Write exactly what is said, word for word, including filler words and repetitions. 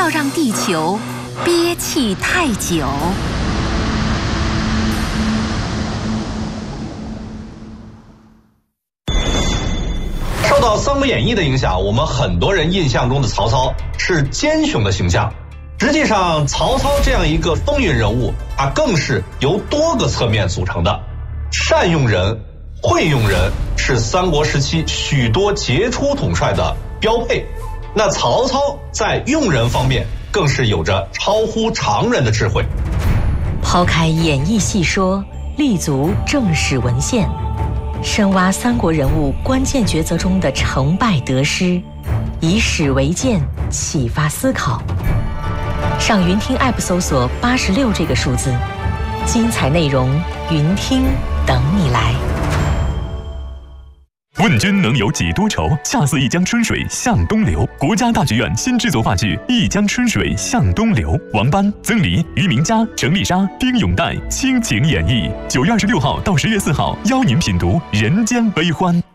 要让地球憋气太久。 受到《三国演义》的影响，我们很多人印象中的曹操是奸雄的形象。实际上，曹操这样一个风云人物，他更是由多个侧面组成的。善用人、会用人是三国时期许多杰出统帅的标配。那曹操在用人方面更是有着超乎常人的智慧。 抛开演义细说，立足正史文献，深挖三国人物关键抉择中的成败得失，以史为鉴，启发思考。上云听 App 搜索八十六这个数字，精彩内容云听等你来。 问君能有几多愁？恰似一江春水向东流。国家大剧院新制作话剧《一江春水向东流》，王班、曾黎、于明佳、程丽莎、丁永岱倾情演绎。九月二十六号到十月四号，邀您品读人间悲欢。